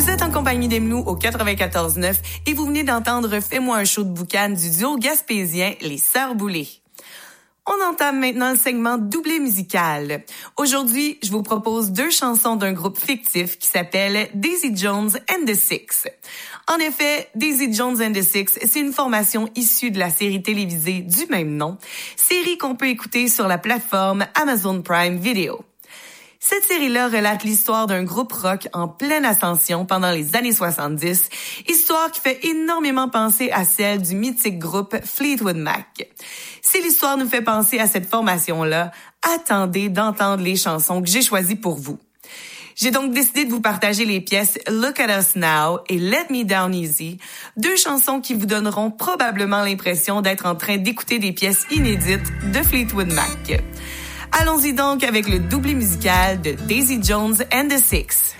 êtes en compagnie d'Emlou au 94.9 et vous venez d'entendre Fais-moi un show de boucan du duo gaspésien Les Sœurs Boulay. On entame maintenant le segment doublé musical. Aujourd'hui, je vous propose 2 chansons d'un groupe fictif qui s'appelle Daisy Jones and the Six. En effet, Daisy Jones and the Six, c'est une formation issue de la série télévisée du même nom, série qu'on peut écouter sur la plateforme Amazon Prime Video. Cette série-là relate l'histoire d'un groupe rock en pleine ascension pendant les années 70, histoire qui fait énormément penser à celle du mythique groupe Fleetwood Mac. Si l'histoire nous fait penser à cette formation-là, attendez d'entendre les chansons que j'ai choisies pour vous. J'ai donc décidé de vous partager les pièces Look at Us Now et Let Me Down Easy, 2 chansons qui vous donneront probablement l'impression d'être en train d'écouter des pièces inédites de Fleetwood Mac. Allons-y donc avec le doublé musical de Daisy Jones and the Six.